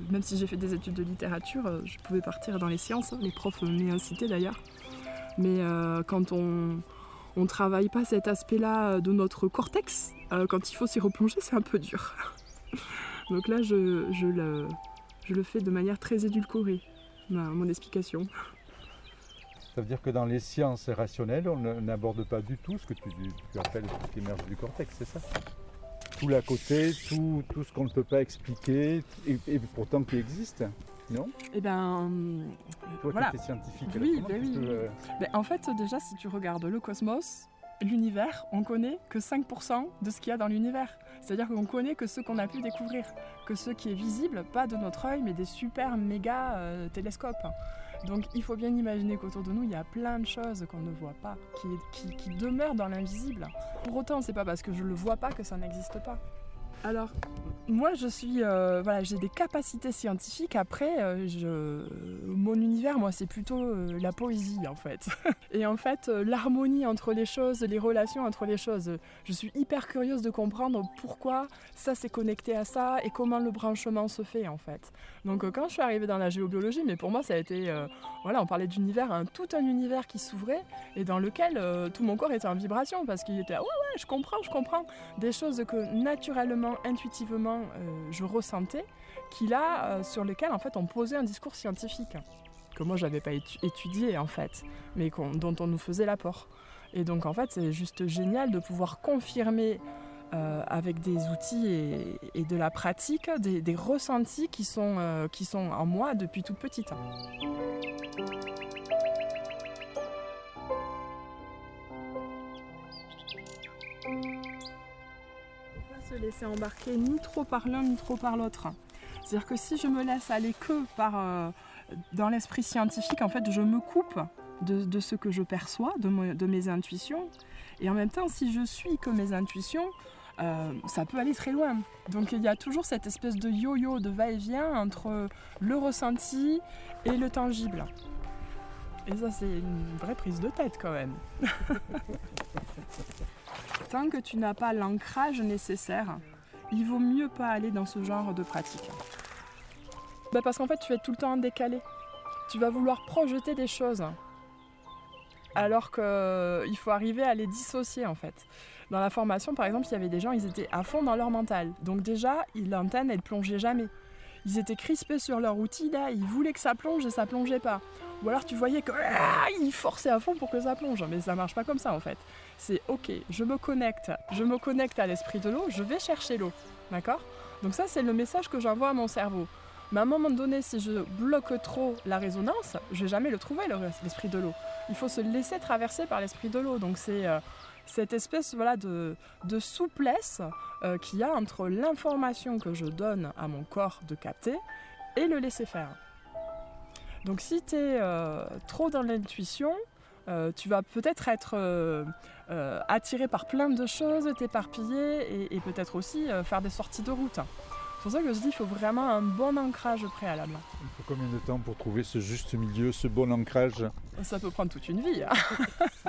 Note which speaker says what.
Speaker 1: même si j'ai fait des études de littérature, je pouvais partir dans les sciences, les profs m'y incitaient d'ailleurs. Mais quand on ne travaille pas cet aspect-là de notre cortex, quand il faut s'y replonger, c'est un peu dur. Donc là, je le fais de manière très édulcorée, mon explication.
Speaker 2: Ça veut dire que dans les sciences rationnelles, on n'aborde pas du tout ce que tu appelles ce qui émerge du cortex, c'est ça? Tout l'à côté, tout ce qu'on ne peut pas expliquer, et pourtant qui existe, non?
Speaker 1: Eh bien,
Speaker 2: toi
Speaker 1: voilà.
Speaker 2: Qui étais scientifique,
Speaker 1: oui, en fait, déjà, si tu regardes le cosmos, l'univers, on connaît que 5% de ce qu'il y a dans l'univers. C'est-à-dire qu'on connaît que ce qu'on a pu découvrir, que ce qui est visible, pas de notre œil, mais des super méga télescopes. Donc il faut bien imaginer qu'autour de nous, il y a plein de choses qu'on ne voit pas, qui demeurent dans l'invisible. Pour autant, c'est pas parce que je le vois pas que ça n'existe pas. Alors, moi, je suis, j'ai des capacités scientifiques. Après, mon univers, moi, c'est plutôt la poésie, en fait. Et en fait, l'harmonie entre les choses, les relations entre les choses. Je suis hyper curieuse de comprendre pourquoi ça s'est connecté à ça et comment le branchement se fait, en fait. Donc, quand je suis arrivée dans la géobiologie, mais pour moi, ça a été, on parlait d'univers, tout un univers qui s'ouvrait et dans lequel tout mon corps était en vibration parce qu'il était, je comprends. Des choses que naturellement, intuitivement, je ressentais, sur lesquelles en fait on posait un discours scientifique que moi j'avais pas étudié en fait, mais dont on nous faisait l'apport. Et donc en fait c'est juste génial de pouvoir confirmer avec des outils et de la pratique des ressentis qui sont en moi depuis toute petite. Se laisser embarquer ni trop par l'un ni trop par l'autre. C'est-à-dire que si je me laisse aller que dans l'esprit scientifique, en fait, je me coupe de ce que je perçois, de mes intuitions. Et en même temps, si je suis que mes intuitions, ça peut aller très loin. Donc il y a toujours cette espèce de yo-yo, de va-et-vient entre le ressenti et le tangible. Et ça, c'est une vraie prise de tête quand même. Tant que tu n'as pas l'ancrage nécessaire, il vaut mieux pas aller dans ce genre de pratique. Parce qu'en fait, tu es tout le temps en décalé. Tu vas vouloir projeter des choses, alors qu'il faut arriver à les dissocier en fait. Dans la formation, par exemple, il y avait des gens, ils étaient à fond dans leur mental. Donc déjà, l'antenne, elle plongeait jamais. Ils étaient crispés sur leur outil, là, ils voulaient que ça plonge et ça plongeait pas. Ou alors tu voyais qu'ils forçaient à fond pour que ça plonge. Mais ça marche pas comme ça en fait. C'est ok, je me connecte à l'esprit de l'eau, je vais chercher l'eau. D'accord ? Donc ça, c'est le message que j'envoie à mon cerveau. Mais à un moment donné, si je bloque trop la résonance, je vais jamais le trouver, l'esprit de l'eau. Il faut se laisser traverser par l'esprit de l'eau. Donc c'est cette espèce de souplesse qu'il y a entre l'information que je donne à mon corps de capter et le laisser faire. Donc si tu es trop dans l'intuition, tu vas peut-être être attiré par plein de choses, t'éparpiller et peut-être aussi faire des sorties de route. C'est pour ça que je dis qu'il faut vraiment un bon ancrage préalable.
Speaker 2: Il faut combien de temps pour trouver ce juste milieu, ce bon ancrage ?
Speaker 1: Ça peut prendre toute une vie. Hein.